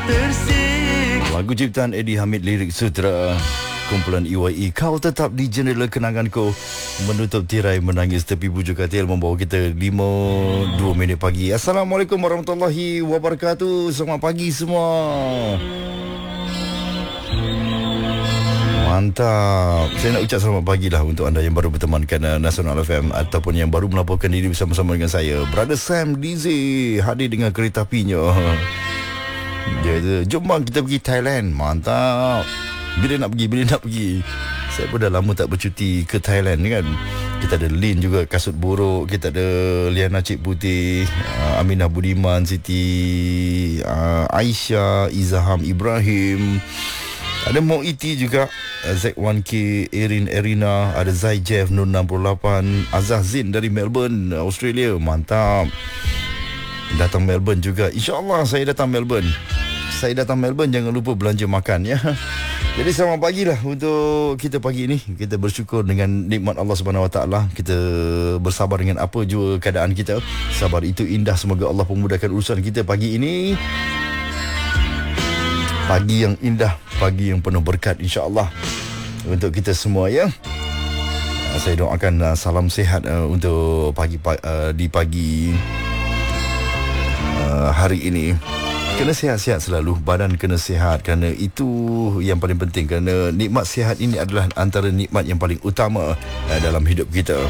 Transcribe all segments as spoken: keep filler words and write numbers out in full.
Lagu ciptaan Eddie Hamid, lirik sutera kumpulan E Y E. Kau tetap di jendela kenanganku, menutup tirai menangis tepi bujur katil, membawa kita lima dua minit pagi. Assalamualaikum warahmatullahi wabarakatuh. Selamat pagi semua. Mantap. Saya nak ucap selamat pagi lah untuk anda yang baru bertemankan uh, Nasional F M ataupun yang baru melaporkan diri bersama-sama dengan saya, Brother Sam D Z, hadir dengan kereta apinya. Dia tu, jom bang kita pergi Thailand. Mantap. Bila nak pergi, bila nak pergi. Saya pun dah lama tak bercuti ke Thailand kan. Kita ada Lin juga, kasut buruk. Kita ada Liana Cik Putih, uh, Aminah Budiman, Siti uh, Aisyah, Izaham Ibrahim. Ada Mo Iti juga, Z satu K, Erin Erina. Ada Zai Jeff, Nur enam puluh lapan, Azah Zin dari Melbourne, Australia. Mantap. Datang Melbourne juga. InsyaAllah saya datang Melbourne. Saya datang Melbourne, jangan lupa belanja makan ya. Jadi selamat pagi lah untuk kita pagi ini. Kita bersyukur dengan nikmat Allah Subhanahu Wa Taala. Kita bersabar dengan apa jua keadaan kita. Sabar itu indah. Semoga Allah memudahkan urusan kita pagi ini. Pagi yang indah, pagi yang penuh berkat insya-Allah untuk kita semua ya. Saya doakan uh, salam sihat uh, untuk pagi uh, di pagi uh, hari ini. Kena sihat-sihat selalu, badan kena sihat, kerana itu yang paling penting. Kerana nikmat sihat ini adalah antara nikmat yang paling utama uh, dalam hidup kita.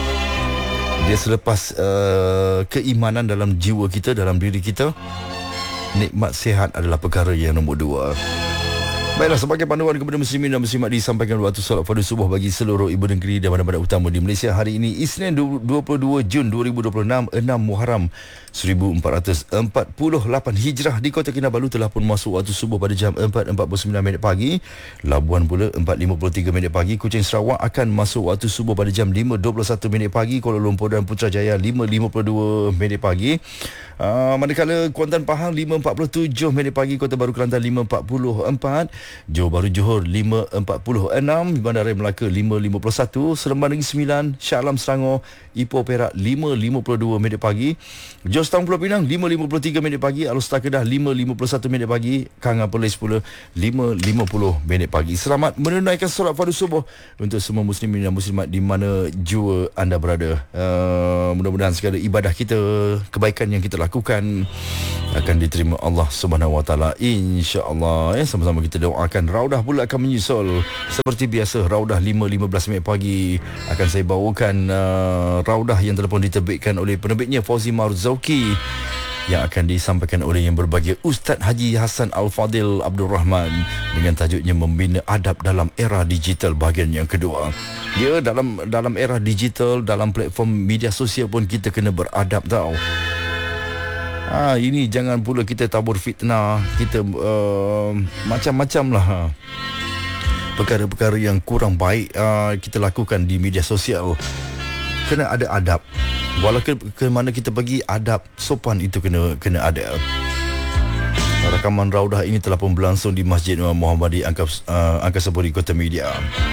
Dia selepas uh, keimanan dalam jiwa kita, dalam diri kita, nikmat sihat adalah perkara yang nombor dua. Baiklah, sebagai panduan kepada muslimin dan muslimat, disampaikan waktu solat fardu subuh bagi seluruh ibu negeri dan bandar-bandar utama di Malaysia hari ini, Isnin dua puluh dua Jun dua ribu dua puluh enam, enam Muharram seribu empat ratus empat puluh lapan Hijrah. Di Kota Kinabalu telah pun masuk waktu subuh pada jam empat empat puluh sembilan minit pagi. Labuan pula empat lima puluh tiga minit pagi. Kuching Sarawak akan masuk waktu subuh pada jam lima dua puluh satu minit pagi. Kuala Lumpur dan Putrajaya lima lima puluh dua minit pagi. Uh, manakala Kuantan Pahang lima empat puluh tujuh minit pagi. Kota Baru Kelantan lima empat puluh empat. Johor Bahru Johor lima empat puluh enam. Bandaraya Melaka lima lima puluh satu. Seremban Negeri sembilan. Shah Alam Selangor, Ipoh Perak lima lima puluh dua minit pagi. Jos Town Pulau Pinang lima lima puluh tiga minit pagi. Alor Setar Kedah lima lima puluh satu minit pagi. Kangan Perlis pula lima lima puluh minit pagi. Selamat menunaikan solat fardu subuh untuk semua muslimin dan muslimat di mana jua anda berada. Uh, mudah-mudahan segala ibadah kita, kebaikan yang kita lakukan akan diterima Allah Subhanahu Wa Taala insya-Allah. Ya, sama-sama kita doakan. Raudah pula akan menyusul seperti biasa. Raudah lima lima belas minit pagi akan saya bawakan uh, Raudah yang telah pun diterbitkan oleh penerbitnya Fauzi Marzauki, yang akan disampaikan oleh yang berbahagia Ustaz Haji Hassan Al-Fadil Abdul Rahman dengan tajuknya Membina Adab dalam Era Digital bahagian yang kedua. Ya, dalam dalam era digital, dalam platform media sosial pun kita kena beradab tau. Ha, ini jangan pula kita tabur fitnah, kita uh, macam-macam lah. Perkara-perkara yang kurang baik uh, kita lakukan di media sosial. Kena ada adab. Walaupun ke mana kita pergi, adab sopan itu kena kena ada. Rakaman Raudah ini telah pun berlangsung di Masjid Muhammadi Angkasa, uh, Angkasa Puri Kota Media.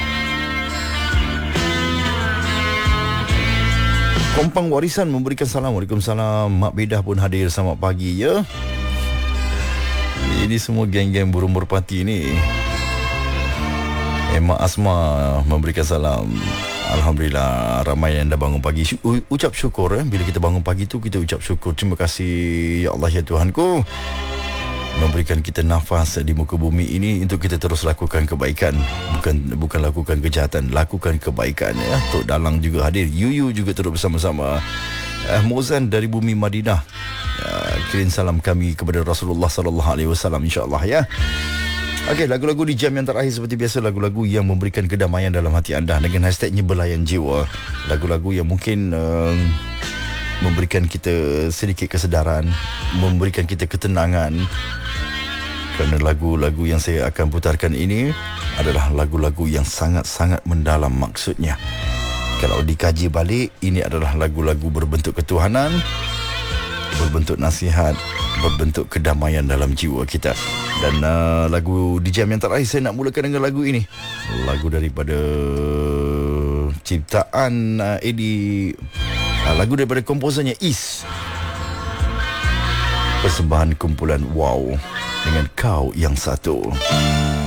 Kompang Warisan memberikan salam. Waalaikumsalam. Mak Bedah pun hadir. Selamat pagi ya. Ini semua geng-geng burung merpati ni. Emak Asma memberikan salam. Alhamdulillah, ramai yang dah bangun pagi. U- ucap syukur eh. Bila kita bangun pagi tu, kita ucap syukur. Terima kasih ya Allah ya Tuhanku, memberikan kita nafas di muka bumi ini untuk kita terus lakukan kebaikan, bukan bukan lakukan kejahatan, lakukan kebaikan ya. Tok Dalang juga hadir, Yuyu juga turut bersama-sama. Uh, Mozan dari bumi Madinah uh, kirim salam kami kepada Rasulullah sallallahu alaihi wasallam insya-Allah ya. Okey, lagu-lagu di jam yang terakhir seperti biasa, lagu-lagu yang memberikan kedamaian dalam hati anda dengan hashtagnya Belayan Jiwa. Lagu-lagu yang mungkin uh, memberikan kita sedikit kesedaran, memberikan kita ketenangan. Kerana lagu-lagu yang saya akan putarkan ini adalah lagu-lagu yang sangat-sangat mendalam maksudnya. Kalau dikaji balik, ini adalah lagu-lagu berbentuk ketuhanan, berbentuk nasihat, berbentuk kedamaian dalam jiwa kita. Dan uh, lagu di jam yang terakhir saya nak mulakan dengan lagu ini. Lagu daripada ciptaan uh, Eddie, uh, lagu daripada komposernya Is. Persembahan kumpulan Wow. dengan kau yang satu.